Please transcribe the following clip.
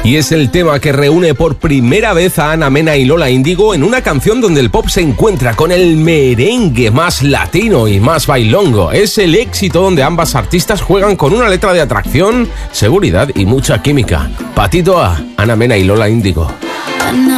y es el tema que reúne por primera vez a Ana Mena y Lola Índigo en una canción donde el pop se encuentra con el merengue más latino y más bailongo. Es el éxito donde ambas artistas juegan con una letra de atracción, seguridad y mucha química. Patito A, Ana Mena y Lola Índigo.